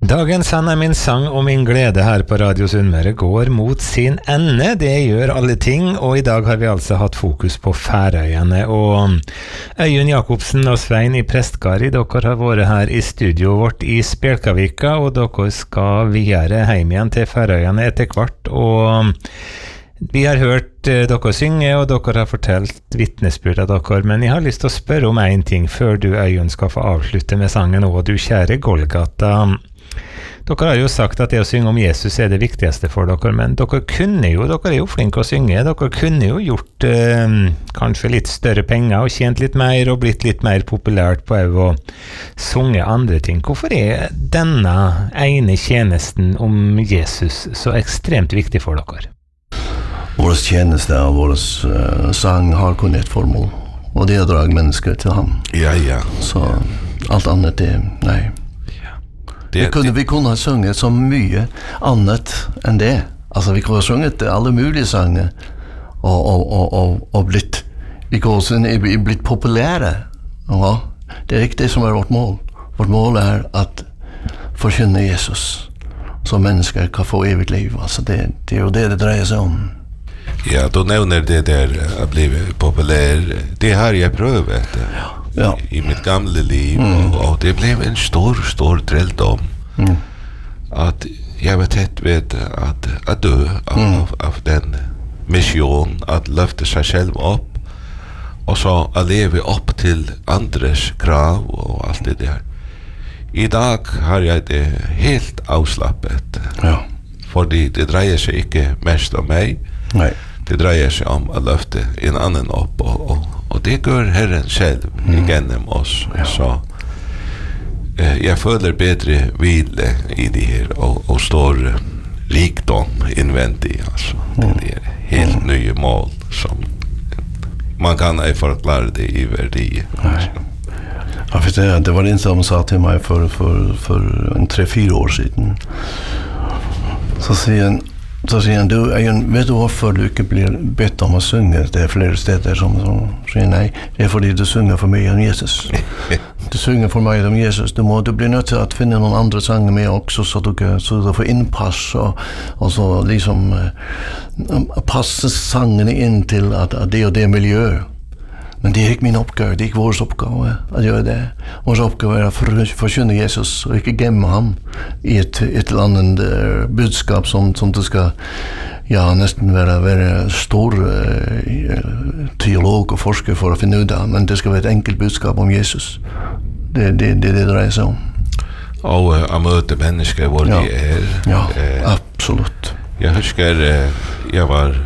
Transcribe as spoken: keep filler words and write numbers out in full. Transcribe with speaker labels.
Speaker 1: Dagens Sann er min sang og min glede her på Radio Sunnmøre går mot sin ende. Det gjør alle ting, og i dag har vi altså hatt fokus på Færøyene. Og Øyunn Jakobsen og Svein i Prestgari, dere har vært her i studio vårt i Spjelkavika, og dere skal videre hjem igjen til Færøyene etter hvert. Og vi har hørt dere synge, og dere har fortalt vittnesbyrd av dere, men jeg har lyst til å spørre om en ting før du, Øyunn, skal få avslutte med sangen «Å, du kjære Golgata». Dere har jo sagt at det å synge om Jesus er det viktigste for dere, men dere kunne jo, dere er jo flinke å synge, dere kunne jo gjort eh, kanskje litt større penger og tjent litt mer og blitt litt mer populært på å sunge andre ting. Hvorfor er denne ene tjenesten om Jesus så ekstremt viktig for dere?
Speaker 2: Vår tjeneste og vår uh, sang har kun ett formål, og det er å dra mennesker til ham.
Speaker 3: Ja, ja.
Speaker 2: Så alt annet er, nei. Det, vi, kunne, vi kunne ha sunget så mye annet enn det. Altså, vi kunne ha sunget alle mulige sanger og, og, og, og, og blitt, vi kunne ha blitt populære. Ja, det er ikke det som er vårt mål. Vårt mål er at forkynne Jesus, så mennesker kan få evigt liv. Altså, det, det er jo det det dreier seg om.
Speaker 3: Ja, du nevner det der å bli populær. Det har jeg prøvet. Ja. Ja. I mitt gamle liv, mm. og, og det blev en stor, stor trelldom. Mm. At jeg var tett ved at, at dø av, mm. av, av den mission, at løfte seg selv opp, og så å leve opp til andres krav og alt det der. I dag har jeg det helt avslappet, ja. Fordi det dreier seg ikke mest om meg. Nei. Det dreier seg om å løfte en annen opp, og, og, og det gjør Herren selv mm. gjennom oss. Ja. Så eh, jeg føler bedre hvile i det her, og, og står rikdom innvendig. Altså. Mm. Det er helt mm. nye mål som man kan ikke forklare det i verdi. Altså.
Speaker 2: Ja, for det, det var en som sa til meg for, for, for en tre-fire år siden. Så sier han, Så sier han, du, Øyunn, vet du hvorfor du ikke blir bedt om å synge? Det er flere steder som, som sier nei. Det er fordi du synger for mye om Jesus. Du synger for mye om Jesus. Du, må, du blir nødt til å finne noen andre sanger med også, så du, så du får innpass, og, og så liksom uh, passe sangene inn til at, at det og det miljøet. Men det er ikke min oppgave, det er ikke vår oppgave å gjøre det. Vår oppgave er å for, forkynne Jesus, og ikke gemme ham i et, et eller annet uh, budskap som, som du skal ja, nesten være, være stor uh, teolog og forsker for å finne ut av, men det skal være et enkelt budskap om Jesus. Det er det, det, det dreier seg om.
Speaker 3: Og uh, å møte mennesker hvor ja. De er.
Speaker 2: Ja,
Speaker 3: uh,
Speaker 2: absolutt.
Speaker 3: Jeg husker uh, jeg var